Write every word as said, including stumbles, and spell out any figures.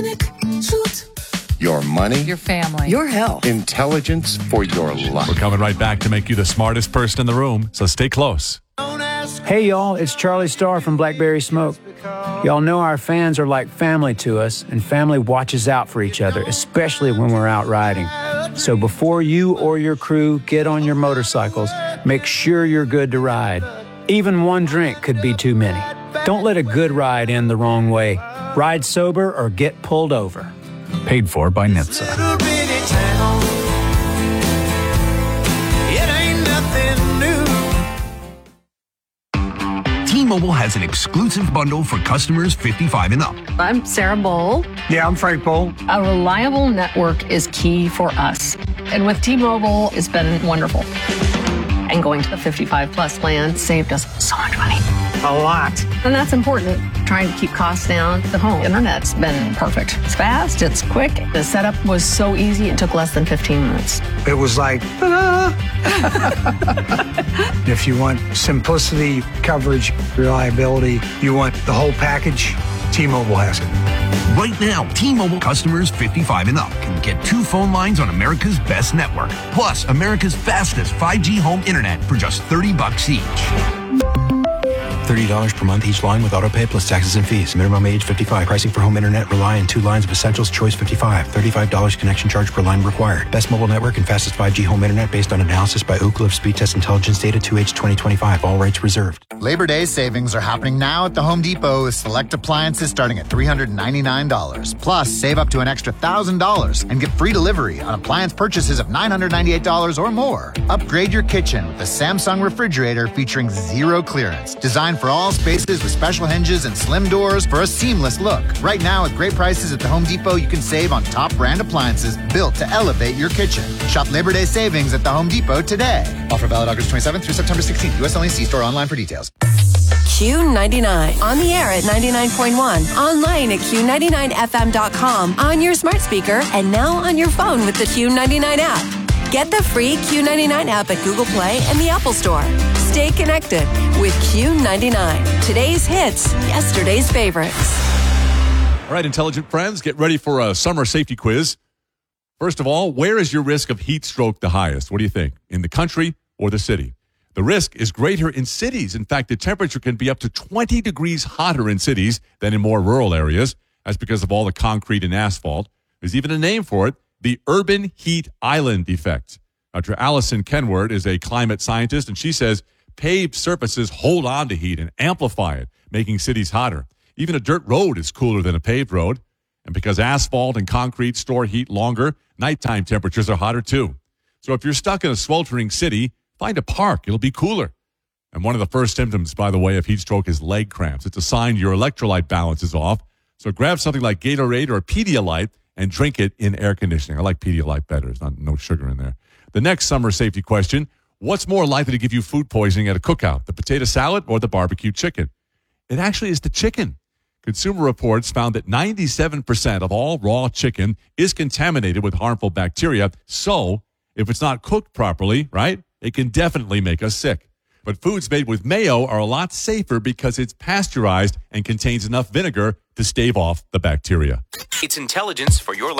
Your money. Your family. Your health. Intelligence for your life. We're coming right back to make you the smartest person in the room, so stay close. Hey, y'all, it's Charlie Starr from Blackberry Smoke. Y'all know our fans are like family to us, and family watches out for each other, especially when we're out riding. So before you or your crew get on your motorcycles, make sure you're good to ride. Even one drink could be too many. Don't let a good ride end the wrong way. Ride sober or get pulled over. Paid for by N H T S A. T-Mobile has an exclusive bundle for customers fifty-five and up. I'm Sarah Bowl. Yeah, I'm Frank Bowl. A reliable network is key for us. And with T-Mobile, it's been wonderful. And going to the fifty-five plus plan saved us so much money. A lot. And that's important. Trying to keep costs down. The home internet's been perfect. It's fast, it's quick. The setup was so easy, it took less than fifteen minutes. It was like, ta-da! If you want simplicity, coverage, reliability, you want the whole package, T-Mobile has it. Right now, T-Mobile customers fifty-five and up can get two phone lines on America's best network, plus America's fastest five G home internet for just thirty bucks each. thirty dollars per month each line with autopay plus taxes and fees. Minimum age fifty-five. Pricing for home internet rely on two lines of Essentials Choice fifty-five. thirty-five dollars connection charge per line required. Best mobile network and fastest five G home internet based on analysis by Ookla of Speed Test Intelligence data two H twenty twenty-five. All rights reserved. Labor Day savings are happening now at the Home Depot with select appliances starting at three hundred ninety-nine dollars. Plus, save up to an extra one thousand dollars and get free delivery on appliance purchases of nine hundred ninety-eight dollars or more. Upgrade your kitchen with the Samsung refrigerator featuring zero clearance. Designed for all spaces with special hinges and slim doors for a seamless look. Right now, at great prices at the Home Depot, you can save on top brand appliances built to elevate your kitchen. Shop Labor Day savings at the Home Depot today. Offer valid August twenty-seventh through September sixteenth. U S only. See store online for details. Q ninety-nine. On the air at ninety-nine point one. Online at Q ninety-nine F M dot com. On your smart speaker. And now on your phone with the Q ninety-nine app. Get the free Q ninety-nine app at Google Play and the Apple Store. Stay connected with Q ninety-nine. Today's hits, yesterday's favorites. All right, intelligent friends, get ready for a summer safety quiz. First of all, where is your risk of heat stroke the highest? What do you think? In the country or the city? The risk is greater in cities. In fact, the temperature can be up to twenty degrees hotter in cities than in more rural areas. That's because of all the concrete and asphalt. There's even a name for it, the urban heat island effect. Doctor Allison Kenward is a climate scientist, and she says paved surfaces hold on to heat and amplify it, making cities hotter. Even a dirt road is cooler than a paved road. And because asphalt and concrete store heat longer, nighttime temperatures are hotter too. So if you're stuck in a sweltering city, find a park. It'll be cooler. And one of the first symptoms, by the way, of heat stroke is leg cramps. It's a sign your electrolyte balance is off. So grab something like Gatorade or Pedialyte and drink it in air conditioning. I like Pedialyte better. There's not, no sugar in there. The next summer safety question, what's more likely to give you food poisoning at a cookout, the potato salad or the barbecue chicken? It actually is the chicken. Consumer Reports found that ninety-seven percent of all raw chicken is contaminated with harmful bacteria. So if it's not cooked properly, right, it can definitely make us sick. But foods made with mayo are a lot safer because it's pasteurized and contains enough vinegar to stave off the bacteria. It's intelligence for your life.